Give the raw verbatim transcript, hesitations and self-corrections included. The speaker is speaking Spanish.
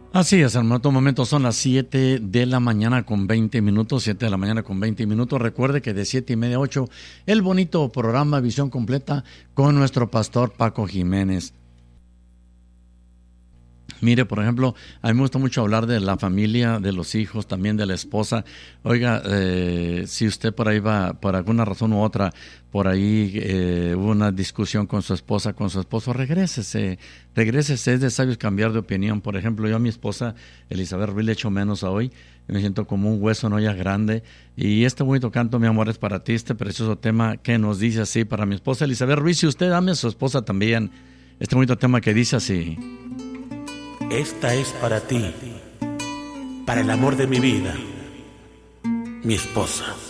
Así es, en otro momento son las siete de la mañana con veinte minutos, siete de la mañana con veinte minutos. Recuerde que de siete y media a ocho, el bonito programa Visión Completa con nuestro pastor Paco Jiménez. Mire, por ejemplo, a mí me gusta mucho hablar de la familia, de los hijos, también de la esposa. Oiga, eh, si usted por ahí va, por alguna razón u otra, por ahí eh, hubo una discusión con su esposa, con su esposo, regrésese, regrésese, es de sabios cambiar de opinión. Por ejemplo, yo a mi esposa, Elizabeth Ruiz, le echo menos a hoy, me siento como un hueso en olla grande. Y este bonito canto, mi amor, es para ti, este precioso tema que nos dice así, para mi esposa Elizabeth Ruiz, si usted ama a su esposa también, este bonito tema que dice así. Esta es para ti, para el amor de mi vida, mi esposa.